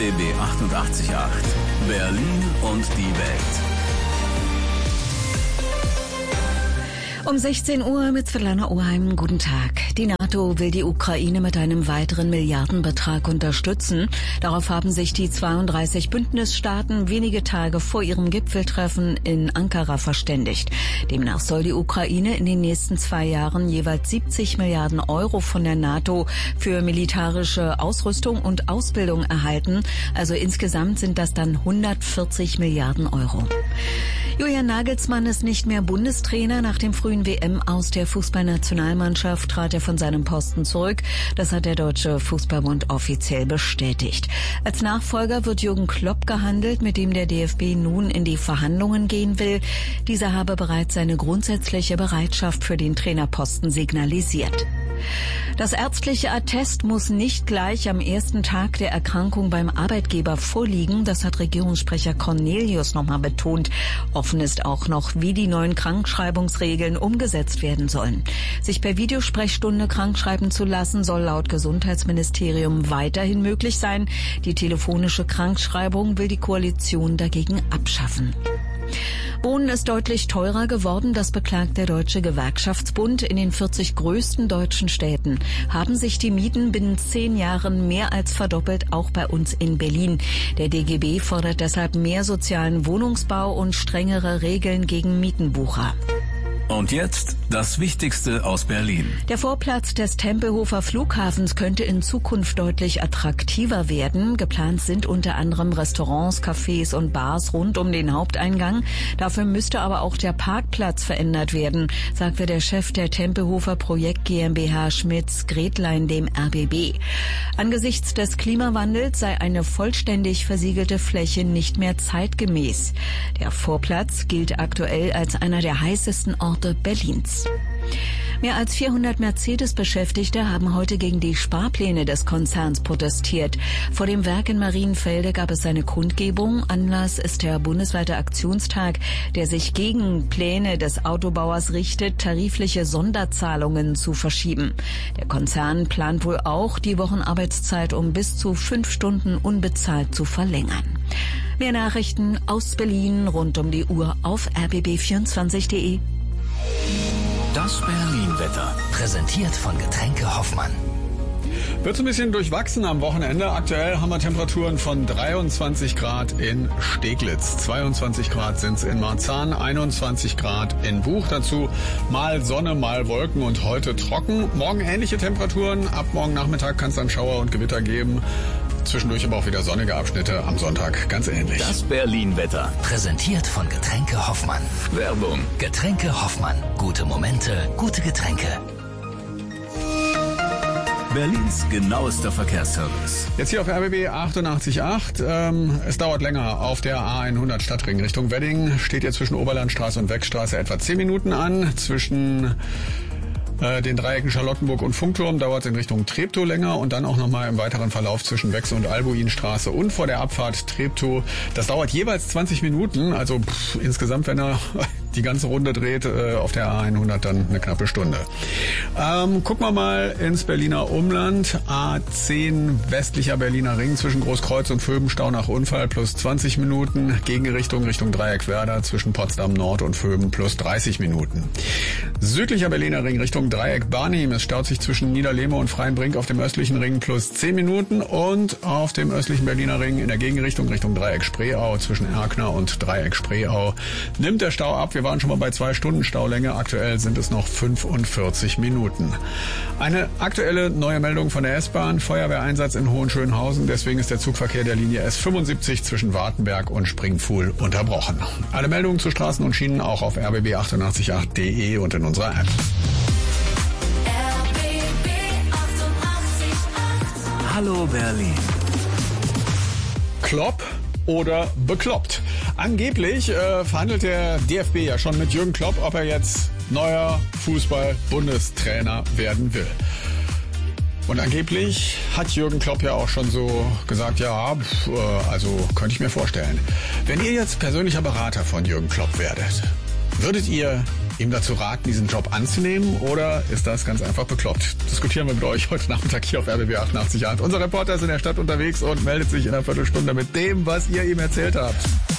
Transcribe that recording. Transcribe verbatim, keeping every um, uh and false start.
B B achtundachtzig Komma acht. Berlin und die Welt. Um sechzehn Uhr mit Svetlana Oheim. Guten Tag. Die NATO will die Ukraine mit einem weiteren Milliardenbetrag unterstützen. Darauf haben sich die zweiunddreißig Bündnisstaaten wenige Tage vor ihrem Gipfeltreffen in Ankara verständigt. Demnach soll die Ukraine in den nächsten zwei Jahren jeweils siebzig Milliarden Euro von der NATO für militärische Ausrüstung und Ausbildung erhalten. Also insgesamt sind das dann hundertvierzig Milliarden Euro. Julian Nagelsmann ist nicht mehr Bundestrainer. Nach dem frühen W M-Aus der Fußballnationalmannschaft trat er von seinem Posten zurück. Das hat der Deutsche Fußballbund offiziell bestätigt. Als Nachfolger wird Jürgen Klopp gehandelt, mit dem der D F B nun in die Verhandlungen gehen will. Dieser habe bereits seine grundsätzliche Bereitschaft für den Trainerposten signalisiert. Das ärztliche Attest muss nicht gleich am ersten Tag der Erkrankung beim Arbeitgeber vorliegen. Das hat Regierungssprecher Cornelius nochmal betont. Offen ist auch noch, wie die neuen Krankschreibungsregeln umgesetzt werden sollen. Sich per Videosprechstunde krankschreiben zu lassen, soll laut Gesundheitsministerium weiterhin möglich sein. Die telefonische Krankschreibung will die Koalition dagegen abschaffen. Wohnen ist deutlich teurer geworden, das beklagt der Deutsche Gewerkschaftsbund. In den vierzig größten deutschen Städten haben sich die Mieten binnen zehn Jahren mehr als verdoppelt, auch bei uns in Berlin. Der D G B fordert deshalb mehr sozialen Wohnungsbau und strengere Regeln gegen Mietenwucher. Und jetzt das Wichtigste aus Berlin. Der Vorplatz des Tempelhofer Flughafens könnte in Zukunft deutlich attraktiver werden. Geplant sind unter anderem Restaurants, Cafés und Bars rund um den Haupteingang. Dafür müsste aber auch der Parkplatz verändert werden, sagte der Chef der Tempelhofer Projekt GmbH Schmitz Gretlein dem R B B. Angesichts des Klimawandels sei eine vollständig versiegelte Fläche nicht mehr zeitgemäß. Der Vorplatz gilt aktuell als einer der heißesten Orte Berlins. Mehr als vierhundert Mercedes-Beschäftigte haben heute gegen die Sparpläne des Konzerns protestiert. Vor dem Werk in Marienfelde gab es eine Kundgebung. Anlass ist der bundesweite Aktionstag, der sich gegen Pläne des Autobauers richtet, tarifliche Sonderzahlungen zu verschieben. Der Konzern plant wohl auch, die Wochenarbeitszeit um bis zu fünf Stunden unbezahlt zu verlängern. Mehr Nachrichten aus Berlin rund um die Uhr auf r b b vierundzwanzig punkt d e. Das Berlin-Wetter. Präsentiert von Getränke Hoffmann. Wird so ein bisschen durchwachsen am Wochenende. Aktuell haben wir Temperaturen von dreiundzwanzig Grad in Steglitz, zweiundzwanzig Grad sind es in Marzahn, einundzwanzig Grad in Buch. Dazu mal Sonne, mal Wolken und heute trocken. Morgen ähnliche Temperaturen. Ab morgen Nachmittag kann es dann Schauer und Gewitter geben. Zwischendurch aber auch wieder sonnige Abschnitte, am Sonntag ganz ähnlich. Das Berlin-Wetter. Präsentiert von Getränke Hoffmann. Werbung. Getränke Hoffmann. Gute Momente, gute Getränke. Berlins genauester Verkehrsservice. Jetzt hier auf R B B achtundachtzig Komma acht. Ähm, es dauert länger auf der A hundert Stadtring Richtung Wedding. Steht jetzt zwischen Oberlandstraße und Weckstraße etwa zehn Minuten an. Zwischen den Dreiecken Charlottenburg und Funkturm dauert es in Richtung Treptow länger und dann auch nochmal im weiteren Verlauf zwischen Wex- und Albuinstraße und vor der Abfahrt Treptow. Das dauert jeweils zwanzig Minuten, also pff, insgesamt, wenn er die ganze Runde dreht, äh, auf der A hundert dann eine knappe Stunde. Ähm, gucken wir mal ins Berliner Umland. A zehn westlicher Berliner Ring zwischen Großkreuz und Vöben, nach Unfall plus zwanzig Minuten. Gegenrichtung Richtung Dreieck Werder zwischen Potsdam Nord und Vöben plus dreißig Minuten. Südlicher Berliner Ring Richtung Dreieck Barnim. Es staut sich zwischen Niederlehme und Freienbrink auf dem östlichen Ring plus zehn Minuten und auf dem östlichen Berliner Ring in der Gegenrichtung Richtung Dreieck Spreeau zwischen Erkner und Dreieck Spreeau nimmt der Stau ab. Wir waren schon mal bei zwei Stunden Staulänge. Aktuell sind es noch fünfundvierzig Minuten. Eine aktuelle neue Meldung von der S-Bahn. Feuerwehreinsatz in Hohenschönhausen. Deswegen ist der Zugverkehr der Linie S fünfundsiebzig zwischen Wartenberg und Springpfuhl unterbrochen. Alle Meldungen zu Straßen und Schienen auch auf r b b achtundachtzig Komma acht punkt d e und in unserer App. Hallo Berlin. Klopp oder bekloppt? Angeblich äh, verhandelt der D F B ja schon mit Jürgen Klopp, ob er jetzt neuer Fußball-Bundestrainer werden will. Und angeblich hat Jürgen Klopp ja auch schon so gesagt, ja, pf, äh, also könnte ich mir vorstellen. Wenn ihr jetzt persönlicher Berater von Jürgen Klopp werdet, würdet ihr ihm dazu raten, diesen Job anzunehmen, oder ist das ganz einfach bekloppt? Diskutieren wir mit euch heute Nachmittag hier auf R B B achtundachtzig Komma acht. Unser Reporter ist in der Stadt unterwegs und meldet sich in einer Viertelstunde mit dem, was ihr ihm erzählt habt.